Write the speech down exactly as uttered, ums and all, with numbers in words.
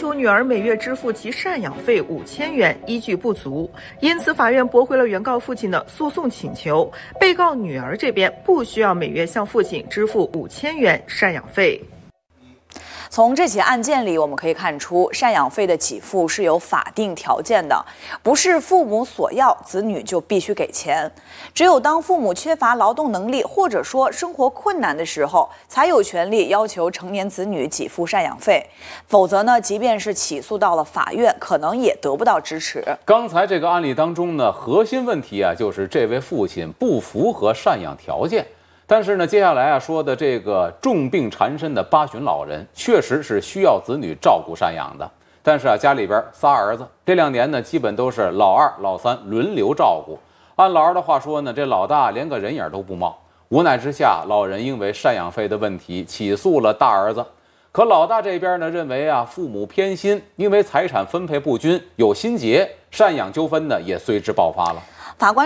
求女儿每月支付其赡养费五千元，依据不足，因此法院驳回了原告父亲的诉讼请求。被告女儿这边不需要每月向父亲支付五千元赡养费。 从这起案件里，我们可以看出，赡养费的给付是有法定条件的，不是父母索要，子女就必须给钱。只有当父母缺乏劳动能力，或者说生活困难的时候，才有权利要求成年子女给付赡养费。否则呢，即便是起诉到了法院，可能也得不到支持。 刚才这个案例当中呢，核心问题啊，就是这位父亲不符合赡养条件。但是呢，接下来啊说的这个重病缠身的八旬老人，确实是需要子女照顾赡养的。但是啊，家里边仨儿子，这两年呢，基本都是老二、老三轮流照顾。按老二的话说呢，这老大连个人影都不冒。无奈之下，老人因为赡养费的问题起诉了大儿子。可老大这边呢，认为啊，父母偏心，因为财产分配不均，有心结，赡养纠纷呢也随之爆发了。 法官